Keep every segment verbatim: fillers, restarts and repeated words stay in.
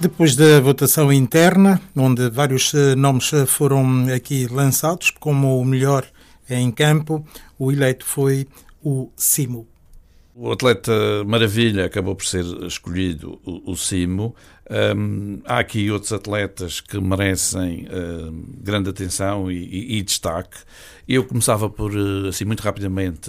Depois da votação interna, onde vários nomes foram aqui lançados, como o melhor em campo, o eleito foi o Simo. O atleta maravilha acabou por ser escolhido, o, o Simo. Um, há aqui outros atletas que merecem um, grande atenção e, e, e destaque. Eu começava por, assim, muito rapidamente,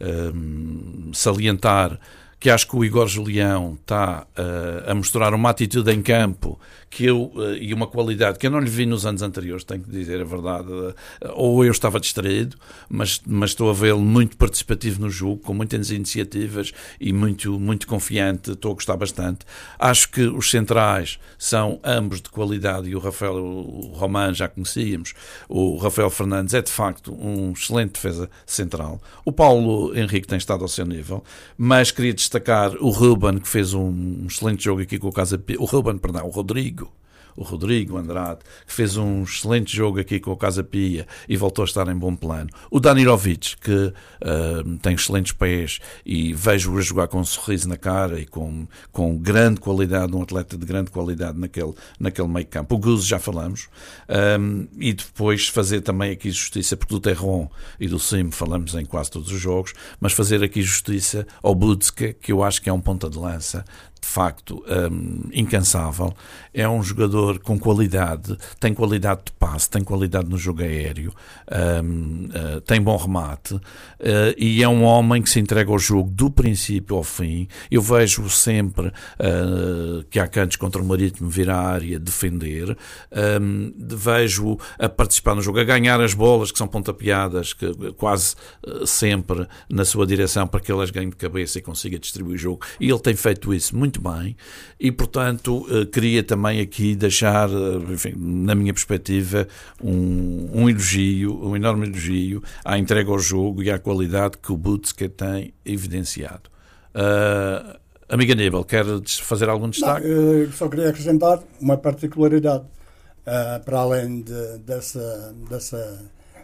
um, salientar que acho que o Igor Julião está uh, a mostrar uma atitude em campo que eu, uh, e uma qualidade que eu não lhe vi nos anos anteriores, tenho que dizer a verdade. Uh, ou eu estava distraído, mas, mas estou a vê-lo muito participativo no jogo, com muitas iniciativas e muito, muito confiante, estou a gostar bastante. Acho que os centrais são ambos de qualidade e o Rafael o Roman já conhecíamos. O Rafael Fernandes é de facto um excelente defesa central. O Paulo Henrique tem estado ao seu nível, mas queria destacar o Ruben, que fez um excelente jogo aqui com o Casa Pia. O Ruben, perdão, o Rodrigo. O Rodrigo Andrade, que fez um excelente jogo aqui com o Casa Pia e voltou a estar em bom plano. O Danilovic, que uh, tem excelentes pés e vejo-o a jogar com um sorriso na cara e com, com grande qualidade, um atleta de grande qualidade naquele, naquele meio campo. O Guzo já falamos. Um, e depois fazer também aqui justiça, porque do Terron e do Sim falamos em quase todos os jogos, mas fazer aqui justiça ao Budske, que eu acho que é um ponta de lança de facto um, incansável, é um jogador com qualidade, tem qualidade de passe, tem qualidade no jogo aéreo, um, uh, tem bom remate, uh, e é um homem que se entrega ao jogo do princípio ao fim. Eu vejo sempre uh, que há cantos contra o Marítimo vir à área defender, um, vejo a participar no jogo, a ganhar as bolas que são pontapeadas que, quase uh, sempre na sua direção para que elas ganhem de cabeça e consiga distribuir o jogo, e ele tem feito isso muito muito bem, e portanto queria também aqui deixar, enfim, na minha perspectiva, um, um elogio, um enorme elogio à entrega ao jogo e à qualidade que o Budske tem evidenciado. Uh, amiga Aníbal, quer fazer algum destaque? Não, eu só queria acrescentar uma particularidade, uh, para além de, dessa, dessa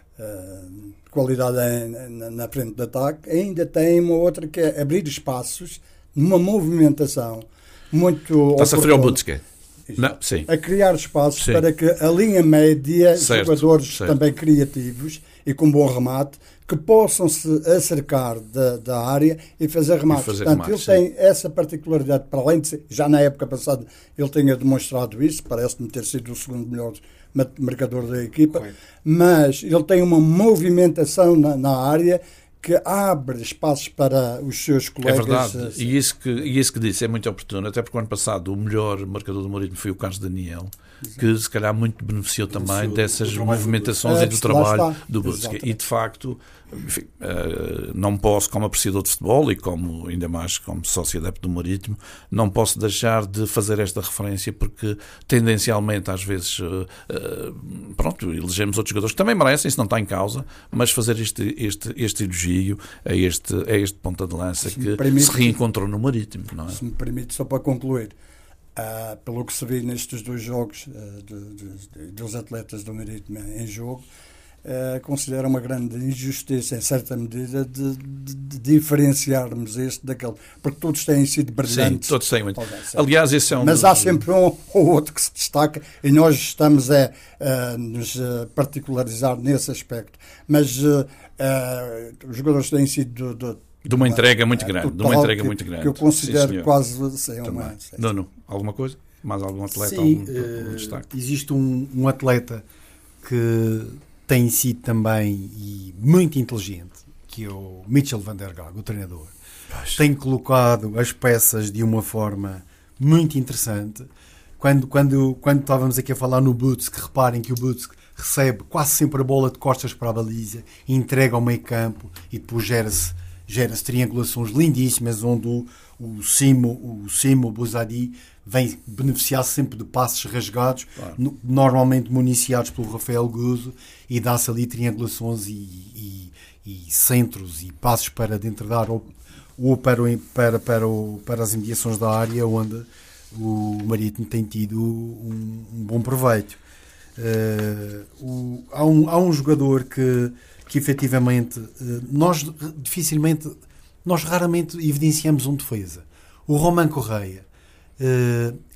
uh, qualidade em, na frente de ataque, ainda tem uma outra que é abrir espaços numa movimentação muito... Está-se a referir ao Budske? Não, sim. A criar espaços, sim, para que a linha média, certo, jogadores certo. também criativos e com bom remate, que possam se acercar da, da área e fazer remate. E fazer Portanto, remate, ele sim. tem essa particularidade, para além de ser, já na época passada ele tinha demonstrado isso, parece-me ter sido o segundo melhor marcador da equipa, Correto. mas ele tem uma movimentação na, na área que abre espaços para os seus colegas. É verdade, assim. e, isso que, e isso que disse é muito oportuno, até porque o ano passado o melhor marcador do Marítimo foi o Carlos Daniel, que se calhar muito beneficiou também dessas movimentações e do trabalho do Budske. E de facto, enfim, uh, não posso, como apreciador de futebol e como, ainda mais como sócio adepto do Marítimo, não posso deixar de fazer esta referência, porque tendencialmente às vezes uh, uh, pronto, elegemos outros jogadores que também merecem, isso não está em causa, mas fazer este, este, este elogio a este, a este ponta de lança se que permite, se reencontrou no Marítimo, não é? Se me permite, só para concluir, uh, pelo que se viu nestes dois jogos uh, de, de, dos atletas do Marítimo em jogo, Uh, considero uma grande injustiça, em certa medida, de, de, de diferenciarmos este daquele, porque todos têm sido brilhantes. Sim, todos têm muito. Aliás, esse é um... Mas há sempre um ou outro que se destaca, e nós estamos a, a nos a particularizar nesse aspecto. Mas uh, uh, os jogadores têm sido de, de, de uma entrega muito grande, total, de uma entrega que, muito grande. Que eu considero Sim, quase assim, uma... Não, não. Alguma coisa? Mais algum atleta? Sim, algum, uh, algum destaque? Existe um, um atleta que tem sido também e muito inteligente, que é o Mitchell van der Gaag, o treinador. Poxa. Tem colocado as peças de uma forma muito interessante. Quando, quando, quando estávamos aqui a falar no Budske, reparem que o Budske recebe quase sempre a bola de costas para a baliza, entrega ao meio campo e depois gera-se, gera-se triangulações lindíssimas, onde o, o Simo, o Simo Buzadi vem beneficiar sempre de passes rasgados, claro. no, normalmente municiados pelo Rafael Guzo, e dá-se ali triangulações e, e, e centros e passos para dentro da área, ou, ou para, para, para, o, para as imediações da área, onde o Marítimo tem tido um, um bom proveito. Uh, o, há, um, há um jogador que, que efetivamente uh, nós dificilmente, nós raramente evidenciamos um defesa. O Roman Correia. Uh,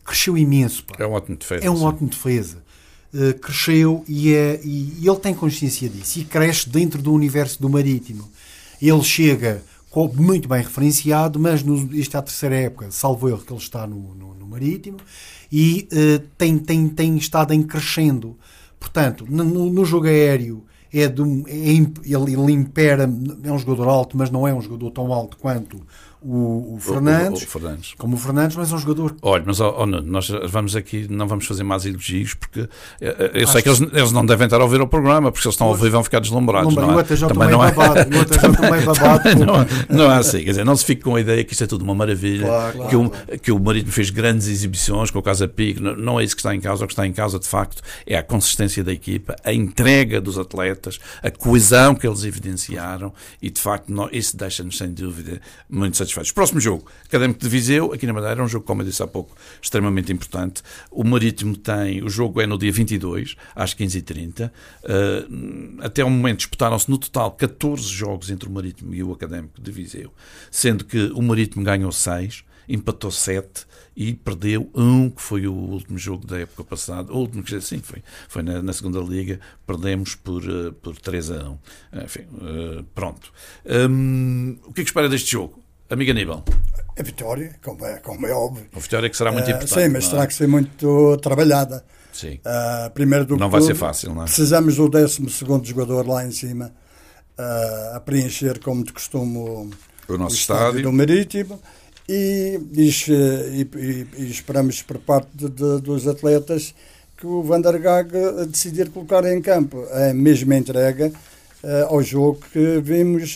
cresceu imenso. Pá. É um ótimo defesa. É um sim. ótimo defesa. Uh, cresceu e, é, e, e ele tem consciência disso e cresce dentro do universo do Marítimo. Ele chega muito bem referenciado, mas no, esta é a terceira época, salvo erro, que ele está no, no, no Marítimo e uh, tem, tem, tem estado em crescendo. Portanto, no, no jogo aéreo é de um, é, ele, ele impera, é um jogador alto, mas não é um jogador tão alto quanto o, o, Fernandes, o, o, o Fernandes, como o Fernandes, mas é um jogador. Olha, mas oh, oh, nós vamos aqui, não vamos fazer mais elogios, porque eu, eu sei que eles, eles não devem estar a ouvir o programa, porque se eles estão a ouvir vão ficar deslumbrados. Não, não é? Também não é. Babado, também, também não, não é assim, quer dizer, não se fique com a ideia que isto é tudo uma maravilha, claro, que, o, claro. que o Marítimo fez grandes exibições com o Casa Pique, não, não é isso que está em causa. O que está em causa, de facto, é a consistência da equipa, a entrega dos atletas, a coesão que eles evidenciaram e, de facto, não, isso deixa-nos, sem dúvida, muito satisfeitos. Próximo jogo, Académico de Viseu, aqui na Madeira, é um jogo, como eu disse há pouco, extremamente importante. O Marítimo tem, o jogo é no dia vinte e dois, às quinze e trinta. Uh, até o momento disputaram-se no total catorze jogos entre o Marítimo e o Académico de Viseu, sendo que o Marítimo ganhou seis, empatou sete e perdeu um, que foi o último jogo da época passada. O último, que sim, foi, foi na, na segunda liga, perdemos por, uh, por três a um. Enfim, uh, pronto. Um, o que é que espera deste jogo? Amigo Aníbal. A vitória, como é, como é óbvio. A vitória que será muito uh, importante. Sim, mas terá é? que ser muito trabalhada. Sim. Uh, primeiro do não que vai tudo, ser fácil, não é? Precisamos do décimo segundo jogador lá em cima uh, a preencher, como de costume, o, o nosso o estádio. estádio do Marítimo. E, e, e, e esperamos por parte de, de, dos atletas que o Van der Gaag decidir colocar em campo a mesma entrega uh, ao jogo que vimos.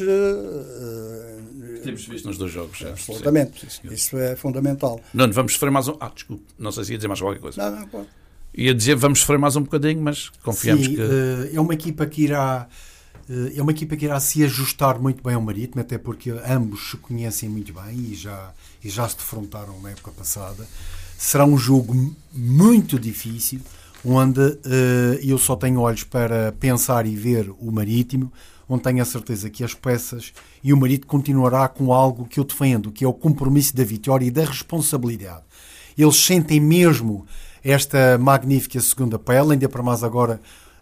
Uh, Temos visto nos dois jogos. Já. Absolutamente. Sim, isso é fundamental. Não, vamos sofrer mais um. Ah, desculpe, não sei se ia dizer mais qualquer coisa. Não, não, pode. Ia dizer vamos sofrer mais um bocadinho, mas confiamos Sim, que. Uh, é uma equipa que irá. É uma equipa que irá se ajustar muito bem ao Marítimo, até porque ambos se conhecem muito bem e já, e já se defrontaram na época passada. Será um jogo muito difícil, onde uh, eu só tenho olhos para pensar e ver o Marítimo, onde tenho a certeza que as peças e o Marítimo continuará com algo que eu defendo, que é o compromisso da vitória e da responsabilidade. Eles sentem mesmo esta magnífica segunda pele, ainda para mais agora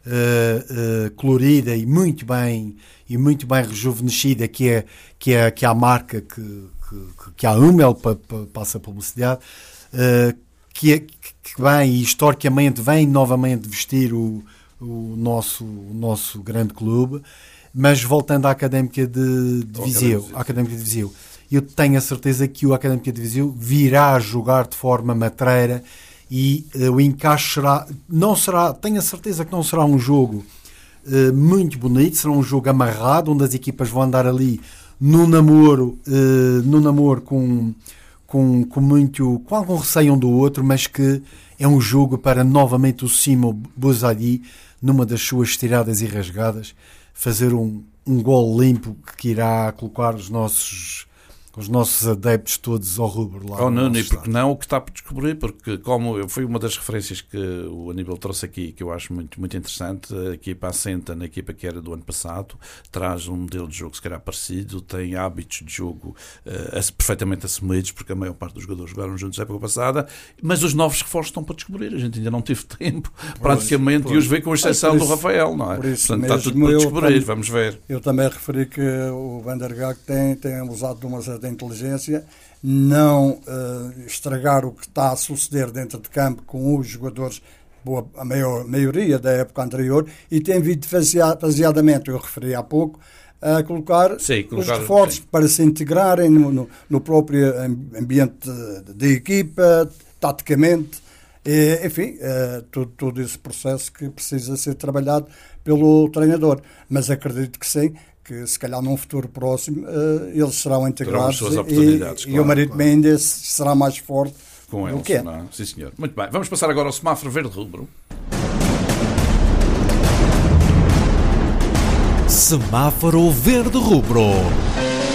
Uh, uh, colorida e muito bem e muito bem rejuvenescida, que é, que é, que é a marca que, que, que a Hummel pa, pa, passa a publicidade, uh, que, é, que vem e historicamente vem novamente vestir o, o, nosso, o nosso grande clube. Mas voltando à Académica de, de Viseu, à Académica de Viseu, eu tenho a certeza que o Académica de Viseu virá a jogar de forma matreira. E uh, o encaixe será, não será, tenho a certeza que não será um jogo uh, muito bonito, será um jogo amarrado, onde as equipas vão andar ali no namoro, uh, no namoro com, com, com, muito, com algum receio um do outro, mas que é um jogo para novamente o Simo Bouzali, numa das suas tiradas e rasgadas, fazer um, um gol limpo que irá colocar os nossos... os nossos adeptos todos ao rubro lá. Oh, não, e porque não o que está por descobrir, porque como foi uma das referências que o Aníbal trouxe aqui, que eu acho muito, muito interessante, a equipa assenta na equipa que era do ano passado, traz um modelo de jogo se calhar parecido, tem hábitos de jogo uh, perfeitamente assumidos, porque a maior parte dos jogadores jogaram juntos na época passada, mas os novos reforços estão para descobrir, a gente ainda não teve tempo pois, praticamente pois. de os ver, com exceção isso, do Rafael, não é? Portanto, está tudo para descobrir, também, vamos ver. Eu também referi que o Van der Gaag tem, tem usado de uma certa da inteligência, não uh, estragar o que está a suceder dentro de campo com os jogadores, boa, a maior, maioria da época anterior, e tem vindo faseadamente, eu referi há pouco, a colocar, sim, colocar os reforços sim. para se integrarem no, no, no próprio ambiente da equipa, taticamente, e, enfim, uh, todo, todo esse processo que precisa ser trabalhado pelo treinador. Mas acredito que sim, que se calhar num futuro próximo uh, eles serão integrados e, claro, e o Marítimo claro. ainda será mais forte com do eles, que é. Não? Sim, senhor. Muito bem, vamos passar agora ao semáforo verde-rubro. Semáforo verde-rubro.